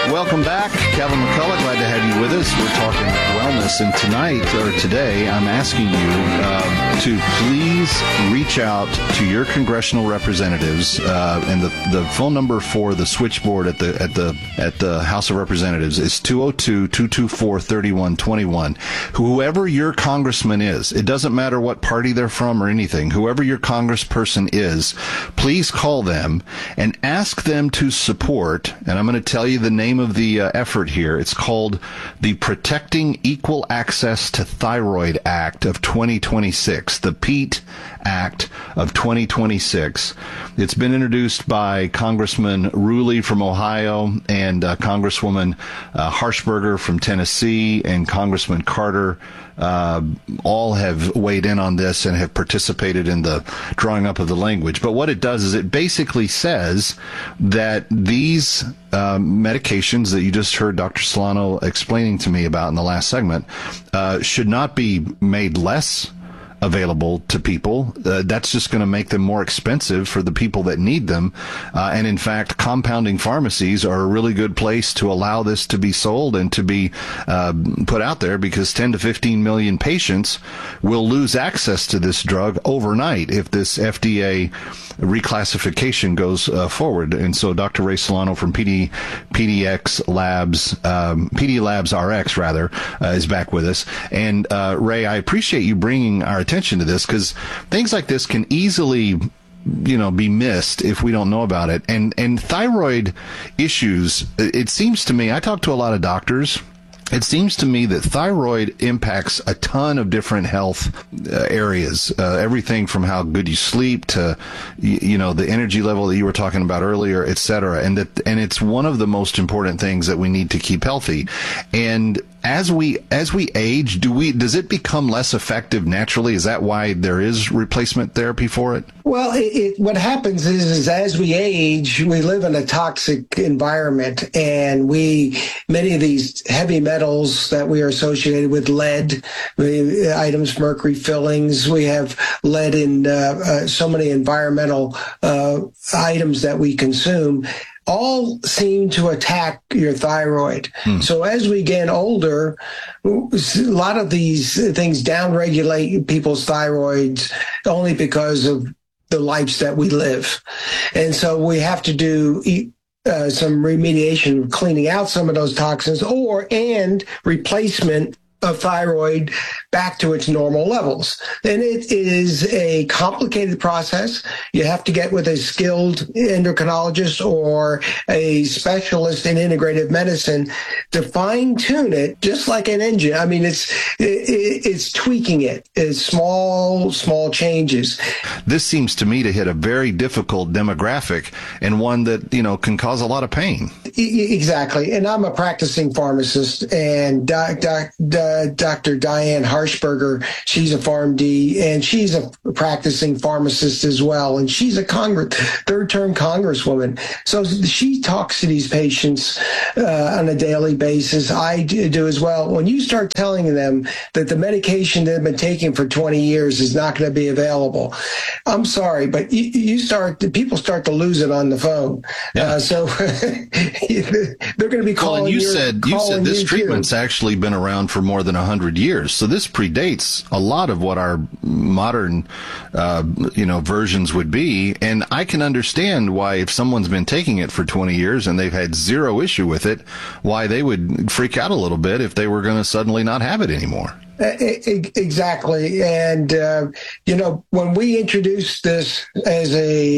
Welcome back. Kevin McCullough, glad to have you with us. We're talking wellness, and today, I'm asking you to please reach out to your congressional representatives, and the phone number for the switchboard at the House of Representatives is 202-224-3121. Whoever your congressman is, it doesn't matter what party they're from or anything, whoever your congressperson is, please call them and ask them to support, and I'm going to tell you the name of the effort here. It's called the Protecting Equal Access to Thyroid Act of 2026, the PEAT Act of 2026. It's been introduced by Congressman Rulli from Ohio and Congresswoman Harshberger from Tennessee and Congressman Carter. All have weighed in on this and have participated in the drawing up of the language. But what it does is it basically says that these medications that you just heard Dr. Solano explaining to me about in the last segment should not be made less available to people. That's just going to make them more expensive for the people that need them. And in fact, compounding pharmacies are a really good place to allow this to be sold and to be put out there, because 10 to 15 million patients will lose access to this drug overnight if this FDA reclassification goes forward. And so Dr. Ray Solano from PDX Labs, PD Labs RX rather, is back with us. And Ray, I appreciate you bringing our attention to this, because things like this can easily be missed if we don't know about it. And thyroid issues, it seems to me, I talk to a lot of doctors. It seems to me that thyroid impacts a ton of different health areas, everything from how good you sleep to, the energy level that you were talking about earlier, et cetera. And it's one of the most important things that we need to keep healthy. And as we age, does it become less effective naturally? Is that why there is replacement therapy for it? Well, what happens is as we age, we live in a toxic environment, and many of these heavy metals that we are associated with, lead items, mercury fillings, we have lead in so many environmental items that we consume, all seem to attack your thyroid. So as we get older, a lot of these things downregulate people's thyroids only because of the lives that we live. And so we have to do some remediation, cleaning out some of those toxins and replacement of thyroid back to its normal levels. And it is a complicated process. You have to get with a skilled endocrinologist or a specialist in integrative medicine to fine tune it, just like an engine. I mean, it's tweaking it. It's small changes. This seems to me to hit a very difficult demographic, and one that, can cause a lot of pain. Exactly. And I'm a practicing pharmacist, and Dr. Diane Harshberger, she's a PharmD, and she's a practicing pharmacist as well. And she's a third-term congresswoman. So she talks to these patients on a daily basis. I do as well. When you start telling them that the medication they've been taking for 20 years is not going to be available, I'm sorry, but people start to lose it on the phone. Yeah. So they're going to be calling. Well, you said this treatment's actually been around for more than 100 years. So this predates a lot of what our modern, versions would be. And I can understand why, if someone's been taking it for 20 years and they've had zero issue with it, why they would freak out a little bit if they were going to suddenly not have it anymore. Exactly. And, when we introduced this as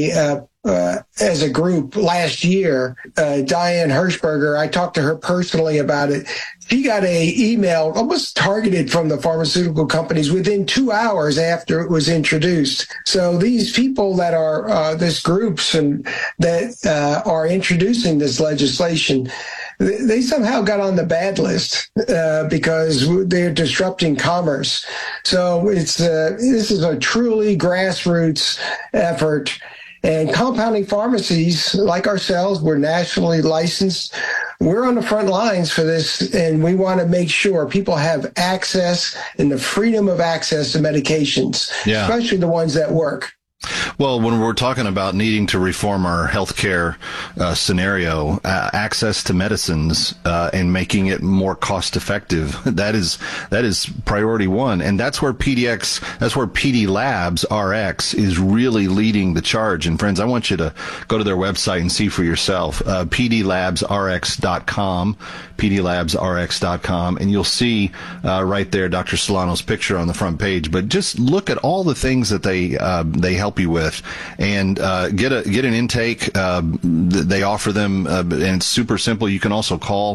a group last year, Diane Hirschberger, I talked to her personally about it. She got an email almost targeted from the pharmaceutical companies within 2 hours after it was introduced. So these people that are this groups and that are introducing this legislation, they somehow got on the bad list because they're disrupting commerce. So this is a truly grassroots effort. And compounding pharmacies like ourselves, we're nationally licensed. We're on the front lines for this, and we want to make sure people have access and the freedom of access to medications, especially the ones that work. Well, when we're talking about needing to reform our healthcare scenario, access to medicines and making it more cost effective, that is priority one, and that's where PD Labs RX is really leading the charge. And friends, I want you to go to their website and see for yourself, pdlabsrx.com, pdlabsrx.com, and you'll see right there Dr. Solano's picture on the front page. But just look at all the things that they help you with. And get an intake. They offer them, and it's super simple. You can also call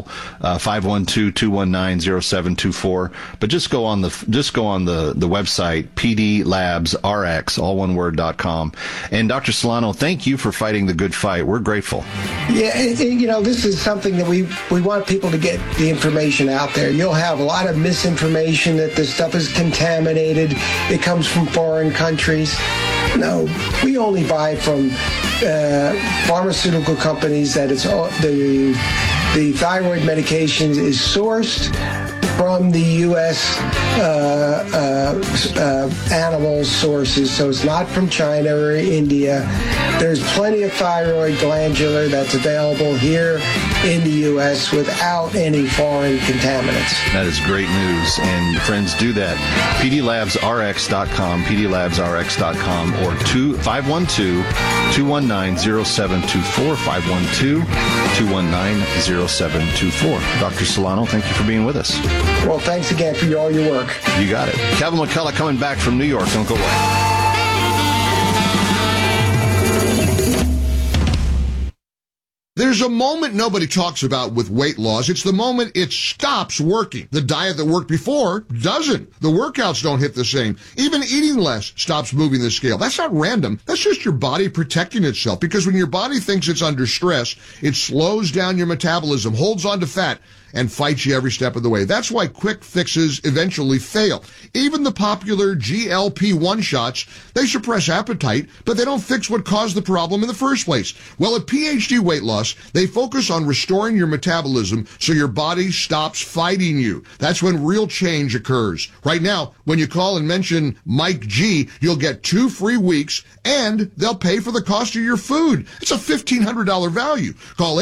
512-219-0724. But just go on the website pdlabsrx, all one word, .com. And Dr. Solano, thank you for fighting the good fight. We're grateful. Yeah, this is something that we want people to get the information out there. You'll have a lot of misinformation that this stuff is contaminated. It comes from foreign countries. No, we only buy from pharmaceutical companies that the thyroid medications is sourced from the U.S. Animal sources, so it's not from China or India. There's plenty of thyroid glandular that's available here in the U.S. without any foreign contaminants. That is great news, and friends, do that. pdlabsrx.com, pdlabsrx.com, or 512-219-0724, 512-219-0724. Dr. Solano, thank you for being with us. Well, thanks again for all your work. You got it. Kevin McCullough coming back from New York. Don't go away. There's a moment nobody talks about with weight loss. It's the moment it stops working. The diet that worked before doesn't. The workouts don't hit the same. Even eating less stops moving the scale. That's not random. That's just your body protecting itself, because when your body thinks it's under stress, it slows down your metabolism, holds on to fat, and fights you every step of the way. That's why quick fixes eventually fail. Even the popular GLP-1 shots, they suppress appetite, but they don't fix what caused the problem in the first place. Well, at PhD Weight Loss, they focus on restoring your metabolism so your body stops fighting you. That's when real change occurs. Right now, when you call and mention Mike G, you'll get 2 free weeks, and they'll pay for the cost of your food. It's a $1,500 value. Call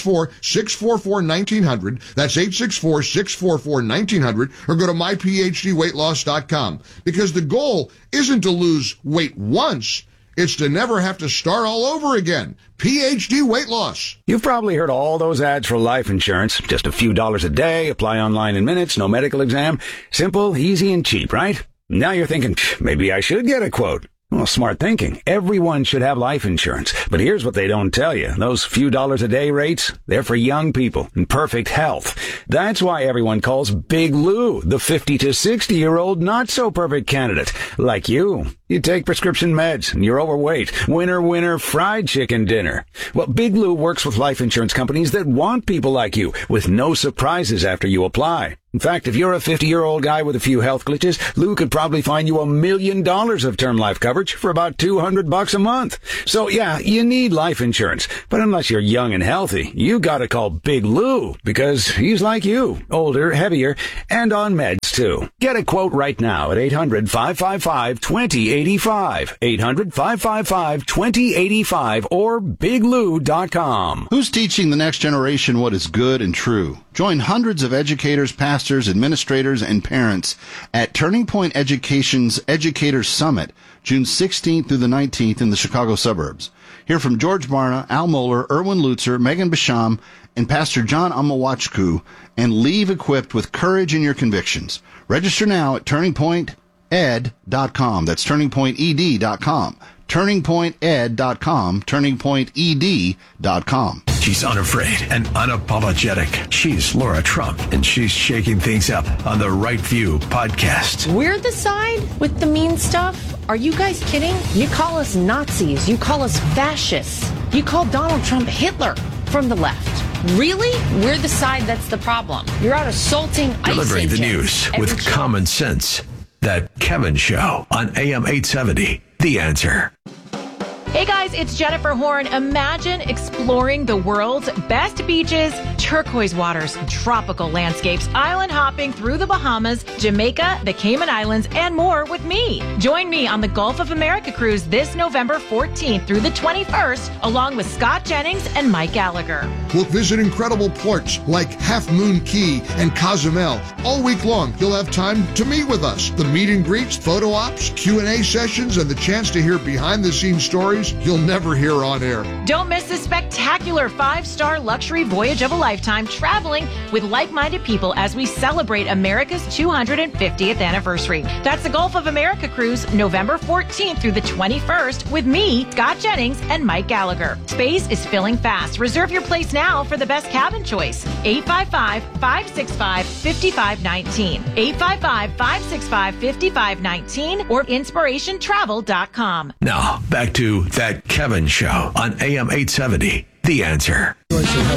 864-644-1900. That's 864-644-1900, or go to myphdweightloss.com. Because the goal isn't to lose weight once, it's to never have to start all over again. PhD Weight Loss. You've probably heard all those ads for life insurance. Just a few dollars a day, apply online in minutes, no medical exam. Simple, easy, and cheap, right? Now you're thinking, maybe I should get a quote. Well, smart thinking. Everyone should have life insurance. But here's what they don't tell you. Those few dollars a day rates, they're for young people in perfect health. That's why everyone calls Big Lou the 50 to 60-year-old not-so-perfect candidate. Like you. You take prescription meds, and you're overweight. Winner, fried chicken dinner. Well, Big Lou works with life insurance companies that want people like you, with no surprises after you apply. In fact, if you're a 50-year-old guy with a few health glitches, Lou could probably find you $1 million of term life coverage for about $200 a month. So yeah, you need life insurance. But unless you're young and healthy, you gotta call Big Lou, because he's like you, older, heavier, and on meds too. Get a quote right now at 800-555-2085, 800-555-2085, or biglou.com. Who's teaching the next generation what is good and true? Join hundreds of educators, pastors, administrators, and parents at Turning Point Education's Educators Summit, June 16th through the 19th in the Chicago suburbs. Hear from George Barna, Al Mohler, Erwin Lutzer, Megan Basham, and Pastor John Amawachku, and leave equipped with courage in your convictions. Register now at turningpointed.com. That's turningpointed.com. turningpointed.com. turningpointed.com. She's unafraid and unapologetic. She's Laura Trump, and she's shaking things up on the Right View podcast. We're the side with the mean stuff? Are you guys kidding? You call us Nazis. You call us fascists. You call Donald Trump Hitler from the left. Really? We're the side that's the problem. You're out assaulting ICE Delivering the agents news with common sense. That Kevin Show on AM 870. The Answer. Hey guys, it's Jennifer Horn. Imagine exploring the world's best beaches, turquoise waters, tropical landscapes, island hopping through the Bahamas, Jamaica, the Cayman Islands, and more with me. Join me on the Gulf of America cruise this November 14th through the 21st, along with Scott Jennings and Mike Gallagher. We'll visit incredible ports like Half Moon Key and Cozumel. All week long, you'll have time to meet with us. The meet and greets, photo ops, Q&A sessions, and the chance to hear behind-the-scenes stories you'll never hear on air. Don't miss this spectacular 5-star luxury voyage of a lifetime, traveling with like-minded people as we celebrate America's 250th anniversary. That's the Gulf of America cruise, November 14th through the 21st, with me, Scott Jennings, and Mike Gallagher. Space is filling fast. Reserve your place now for the best cabin choice. 855-565-5519. 855-565-5519 or inspirationtravel.com. Now, back to That Kevin Show on AM 870. The Answer.